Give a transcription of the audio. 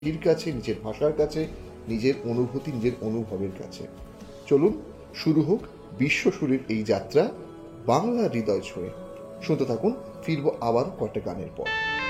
নিজের কাছে, নিজের ভাষার কাছে, নিজের অনুভূতি, নিজের অনুভবের কাছে। চলুন শুরু হোক বিশ্বসুরের এই যাত্রা বাংলা হৃদয় ছুঁয়ে। শুনতে থাকুন, ফিরবো আবার কটা গানের পর।